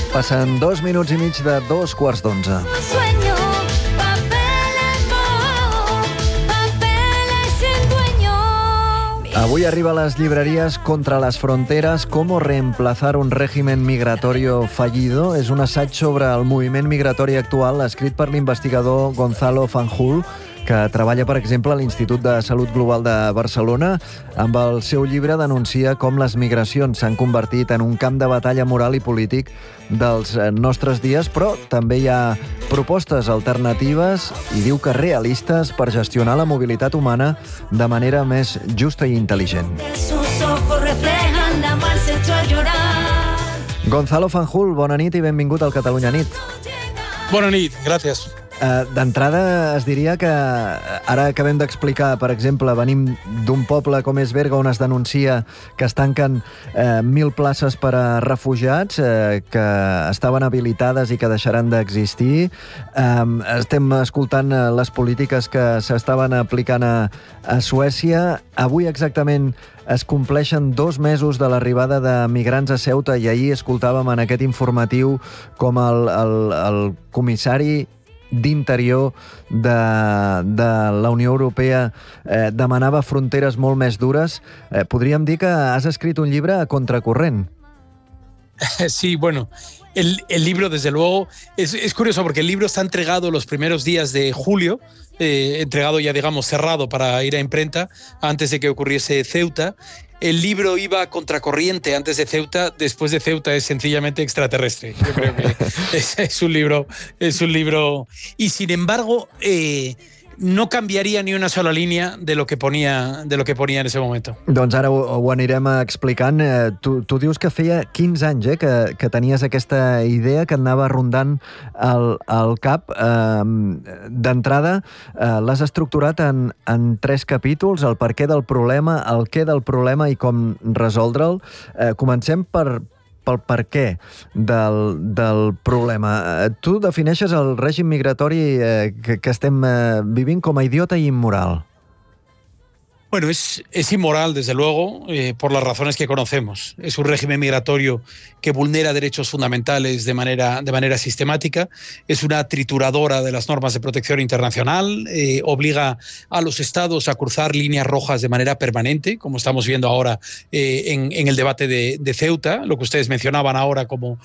Passen 2 minuts i mig de 2:15. Sueño, papeles sin dueño. Avui arriba a les llibreries Contra les fronteres, cómo reemplazar un régimen migratorio fallido. És un assaig sobre el moviment migratori actual, escrit per l'investigador Gonzalo Fanjul, que treballa, per exemple, a l'Institut de Salut Global de Barcelona. Amb el seu llibre denuncia com les migracions s'han convertit en un camp de batalla moral i polític dels nostres dies, però també hi ha propostes alternatives i diu que realistes per gestionar la mobilitat humana de manera més justa i intel·ligent. Sus ojos reflejan la mar se echó a llorar. Gonzalo Fanjul, bona nit i benvingut al Catalunya Nit. Bona nit, gràcies. D'entrada es diria que ara acabem d'explicar, per exemple, venim d'un poble com és Berga on es denuncia que es tanquen 1.000 places per a refugiats que estaven habilitades i que deixaran d'existir. Estem escoltant les polítiques que s'estaven aplicant a Suècia. Avui exactament es compleixen 2 mesos de l'arribada de migrants a Ceuta i ahir escoltàvem en aquest informatiu com el comissari d'Interior de la Unió Europea demanava fronteres molt més dures. Podríem dir que has escrit un llibre a contracorrent. Sí, bueno, el libro, desde luego, es curioso porque el libro está entregado los primeros días de julio, entregado ya, digamos, cerrado para ir a imprenta, antes de que ocurriese Ceuta. El libro iba a contracorriente antes de Ceuta, después de Ceuta es sencillamente extraterrestre. Yo creo que es un libro, y sin embargo no canviaria ni una sola línia de lo que ponia en ese moment. Doncs ara ho anirem explicant. Tu dius que feia 15 anys que tenies aquesta idea que et anava rondant al cap. D'entrada, l'has estructurat en 3 capítols: el per què del problema, el què del problema i com resoldre'l. Comencem pel per què del problema. Tu defineixes el règim migratori que estem vivint com a idiota i immoral. Bueno, es inmoral, desde luego, por las razones que conocemos. Es un régimen migratorio que vulnera derechos fundamentales de manera sistemática. Es una trituradora de las normas de protección internacional. Obliga a los estados a cruzar líneas rojas de manera permanente, como estamos viendo ahora en el debate de Ceuta, lo que ustedes mencionaban ahora, como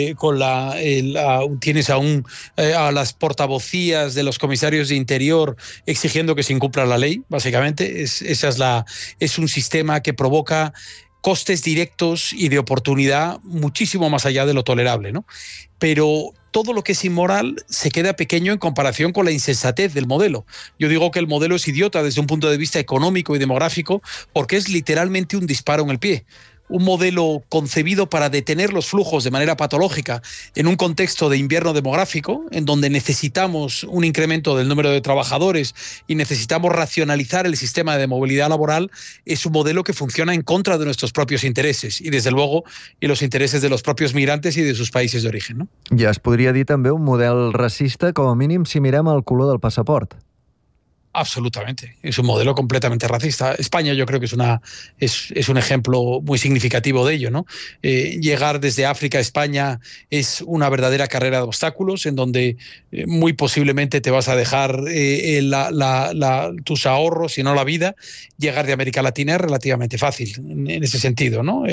tienes a las portavocías de los comisarios de Interior exigiendo que se incumpla la ley, básicamente. Es un sistema que provoca costes directos y de oportunidad muchísimo más allá de lo tolerable, ¿no? Pero todo lo que es inmoral se queda pequeño en comparación con la insensatez del modelo. Yo digo que el modelo es idiota desde un punto de vista económico y demográfico porque es literalmente un disparo en el pie. Un modelo concebido para detener los flujos de manera patológica en un contexto de invierno demográfico, en donde necesitamos un incremento del número de trabajadores y necesitamos racionalizar el sistema de movilidad laboral, es un modelo que funciona en contra de nuestros propios intereses y, desde luego, y los intereses de los propios migrantes y de sus países de origen, ¿no? Ja es podria dir també un model racista, com a mínim si mirem el color del passaport. Absolutamente, es un modelo completamente racista. España yo creo que es un ejemplo muy significativo de ello, ¿no? Llegar desde África a España es una verdadera carrera de obstáculos en donde muy posiblemente te vas a dejar tus ahorros y no la vida. Llegar de América Latina es relativamente fácil en ese sentido, ¿no?